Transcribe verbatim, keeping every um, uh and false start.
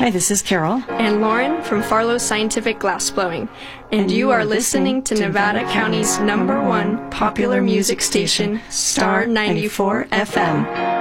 Hi, this is Carol. And Lauren from Farlow Scientific Glassblowing. And, and you are listening to Nevada County's number one popular music station, Star ninety-four F M.